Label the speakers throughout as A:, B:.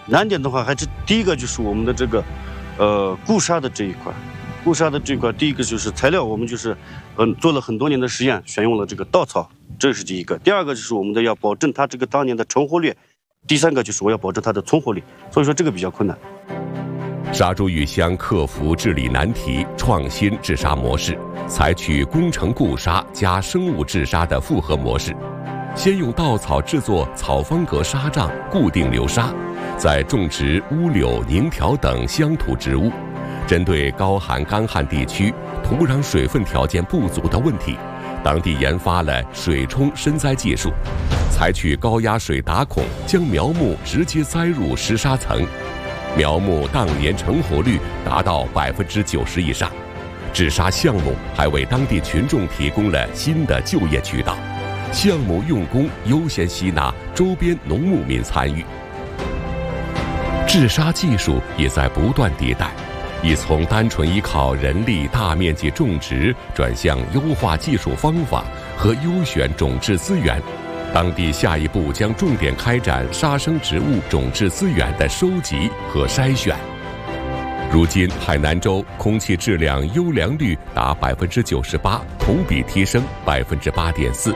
A: 难点的话，还是第一个就是我们的这个固沙的这一块。固沙的这一块，第一个就是材料，我们就是做了很多年的实验，选用了这个稻草，这是第一个。第二个就是我们的要保证它这个当年的成活率，第三个就是我要保证它的存活率。所以说这个比较困难。
B: 沙洲玉乡克服治理难题，创新治沙模式，采取工程固沙加生物治沙的复合模式。先用稻草制作草方格沙障，固定流沙，再种植乌柳、宁条等乡土植物。针对高寒干旱地区土壤水分条件不足的问题，当地研发了水冲深栽技术，采取高压水打孔，将苗木直接栽入湿沙层，苗木当年成活率达到90%以上。治沙项目还为当地群众提供了新的就业渠道，项目用工优先吸纳周边农牧民参与。治沙技术也在不断迭代，已从单纯依靠人力大面积种植转向优化技术方法和优选种质资源。当地下一步将重点开展沙生植物种质资源的收集和筛选。如今，海南州空气质量优良率达98%，同比提升8.4%。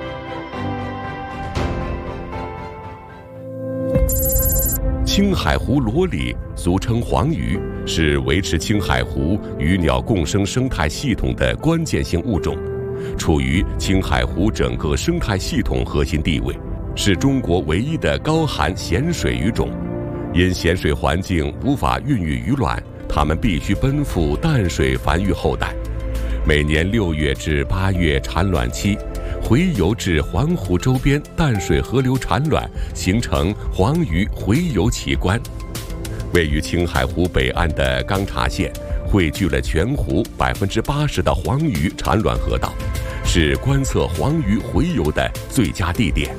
B: 青海湖罗鲤，俗称黄鱼，是维持青海湖鱼鸟共生生态系统的关键性物种，处于青海湖整个生态系统核心地位，是中国唯一的高寒咸水鱼种。因咸水环境无法孕育鱼卵，它们必须奔赴淡水繁育后代。每年6月至8月产卵期，洄游至环湖周边淡水河流产卵，形成黄鱼洄游奇观。位于青海湖北岸的钢察县，汇聚了全湖80%的黄鱼产卵河道，是观测黄鱼洄游的最佳地点。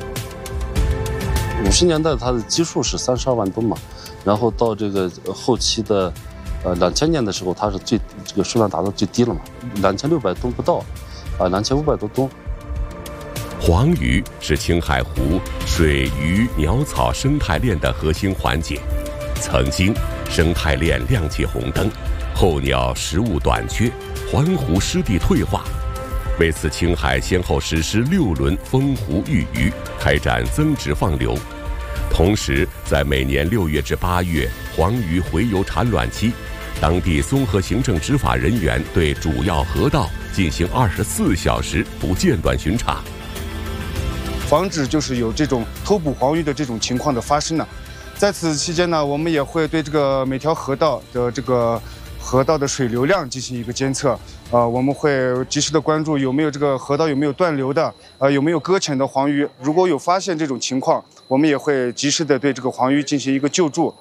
C: 50年代它的基数是32万吨嘛，然后到这个后期的2000年的时候，它是这个数量达到最低了嘛，2600吨不到，2500多吨。
B: 黄鱼是青海湖水鱼鸟草生态链的核心环节。曾经，生态链亮起红灯，候鸟食物短缺，环湖湿地退化。为此，青海先后实施6轮封湖育鱼，开展增殖放流。同时，在每年6月至8月黄鱼洄游产卵期，当地综合行政执法人员对主要河道进行24小时不间断巡查，
D: 防止就是有这种偷捕黄鱼的这种情况的发生呢。在此期间呢，我们也会对这个每条河道的水流量进行一个监测，我们会及时的关注有没有这个河道有没有断流的，有没有搁浅的黄鱼。如果有发现这种情况，我们也会及时的对这个黄鱼进行一个救助。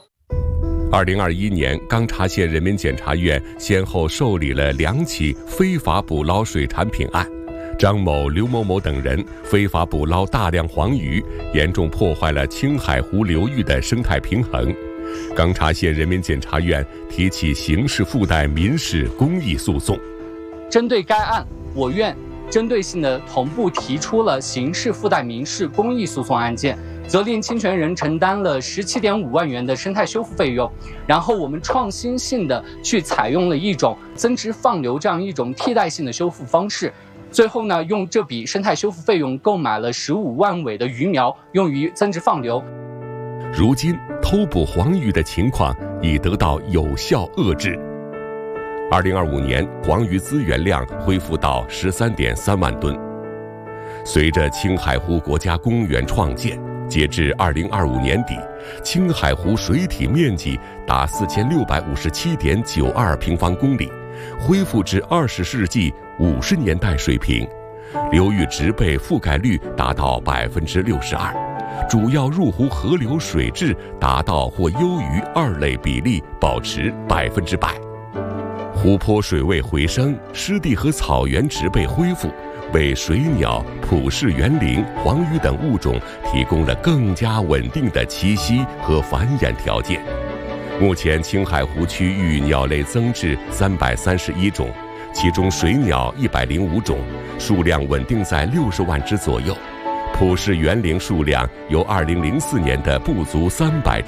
B: 2021年，钢察县人民检察院先后受理了2起非法捕捞水产品案。张某、刘某某等人非法捕捞大量黄鱼，严重破坏了青海湖流域的生态平衡。钢察县人民检察院提起刑事附带民事公益诉讼。
E: 针对该案，我院针对性的同步提出了刑事附带民事公益诉讼案件，责令侵权人承担了17.5万元的生态修复费用。然后我们创新性的去采用了一种增殖放流这样一种替代性的修复方式。最后呢，用这笔生态修复费用购买了15万尾的鱼苗，用于增殖放流。
B: 如今，偷捕黄鱼的情况已得到有效遏制。2025年，黄鱼资源量恢复到13.3万吨。随着青海湖国家公园创建，截至2025年底，青海湖水体面积达4657.92平方公里，恢复至20世纪50年代水平，流域植被覆盖率达到62%，主要入湖河流水质达到或优于2类比例，保持100%。湖泊水位回升，湿地和草原植被恢复，为水鸟、普氏园羚、黄鱼等物种提供了更加稳定的栖息和繁衍条件。目前，青海湖区域鸟类增至331种，其中水鸟105种，数量稳定在60万只左右。普氏园羚数量由2004年的不足300